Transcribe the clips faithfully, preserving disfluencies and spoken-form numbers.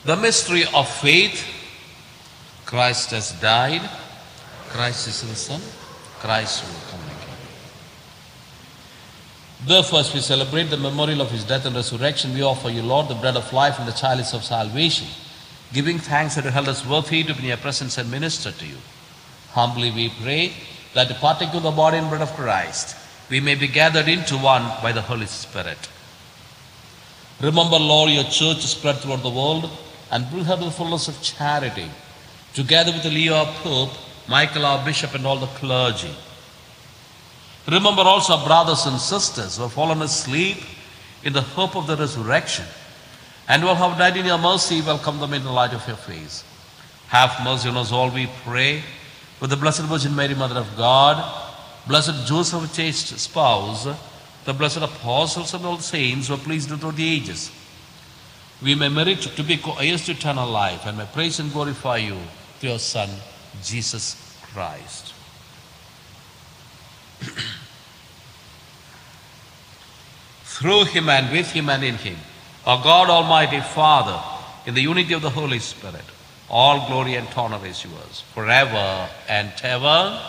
The mystery of faith. Christ has died. Christ is risen. Christ will come again. Therefore, as we celebrate the memorial of his death and resurrection, we offer you, Lord, the bread of life and the chalice of salvation, giving thanks that you held us worthy to be in your presence and minister to you. Humbly we pray that to partake of the body and blood of Christ, we may be gathered into one by the Holy Spirit. Remember, Lord, your church spread throughout the world and bring her to the fullness of charity, together with Leo our Pope, Michael our Bishop, and all the clergy. Remember also our brothers and sisters who have fallen asleep in the hope of the resurrection, and who have died in your mercy. Welcome them in the light of your face. Have mercy on us all, we pray, with the Blessed Virgin Mary, Mother of God, blessed Joseph, chaste spouse, the blessed apostles and all the saints who are pleased throughout the ages. We may merit to be co-heirs to eternal life, and may praise and glorify you through your Son, Jesus Christ. Through him and with him and in him, our God Almighty Father, in the unity of the Holy Spirit, all glory and honor is yours, forever and ever.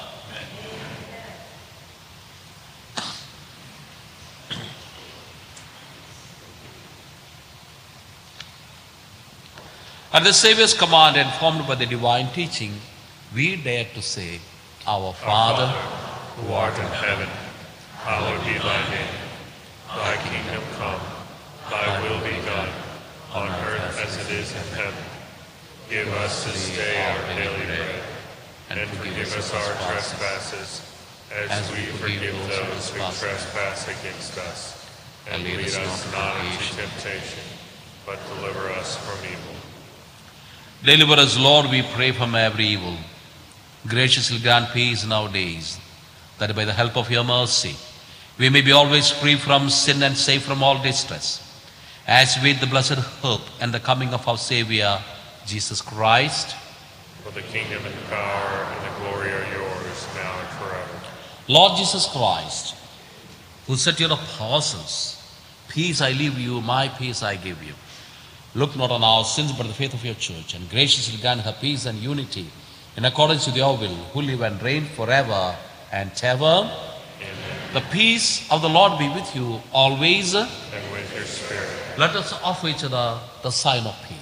At the Saviour's command, informed by the divine teaching, we dare to say, Our Father, Our Father, who art in heaven, hallowed be thy name. Thy kingdom come, thy will be done, on earth as it is in heaven. Give us this day our daily bread, and forgive us our trespasses, as we forgive those who trespass against us. And lead us not into temptation, but deliver us from evil. Deliver us, Lord, we pray, from every evil. Graciously grant peace in our days, that by the help of your mercy, we may be always free from sin and safe from all distress, as with the blessed hope and the coming of our Savior, Jesus Christ. For the kingdom and the power and the glory are yours, now and forever. Lord Jesus Christ, who said to your apostles, Peace I leave you, my peace I give you. Look not on our sins, but the faith of your church, and graciously grant her peace and unity, in accordance with your will, who live and reign forever and ever. Amen. The peace of the Lord be with you always. And with your spirit. Let us offer each other the sign of peace.